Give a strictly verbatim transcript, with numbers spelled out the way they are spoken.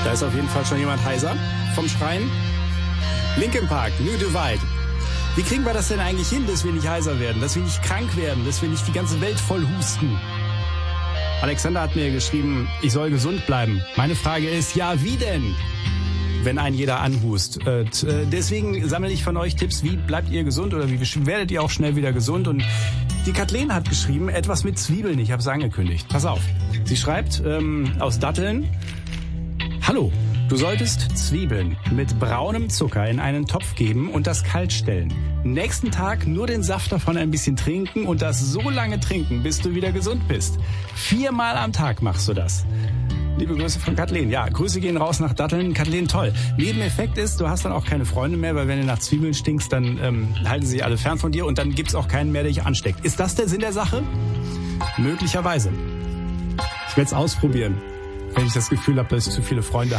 Da ist auf jeden Fall schon jemand heiser vom Schreien. Linkin Park, New Divide. Wie kriegen wir das denn eigentlich hin, dass wir nicht heiser werden, dass wir nicht krank werden, dass wir nicht die ganze Welt voll husten? Alexander hat mir geschrieben, ich soll gesund bleiben. Meine Frage ist, ja, wie denn? Wenn ein jeder anhust. Äh, deswegen sammle ich von euch Tipps, wie bleibt ihr gesund oder wie werdet ihr auch schnell wieder gesund? Und die Kathleen hat geschrieben, etwas mit Zwiebeln. Ich habe es angekündigt. Pass auf. Sie schreibt ähm, aus Datteln, hallo, du solltest Zwiebeln mit braunem Zucker in einen Topf geben und das kalt stellen. Nächsten Tag nur den Saft davon ein bisschen trinken und das so lange trinken, bis du wieder gesund bist. Viermal am Tag machst du das. Liebe Grüße von Kathleen. Ja, Grüße gehen raus nach Datteln. Kathleen, toll. Nebeneffekt ist, du hast dann auch keine Freunde mehr, weil wenn du nach Zwiebeln stinkst, dann ähm, halten sie alle fern von dir und dann gibt's auch keinen mehr, der dich ansteckt. Ist das der Sinn der Sache? Möglicherweise. Ich werde es ausprobieren, wenn ich das Gefühl habe, dass ich zu viele Freunde habe.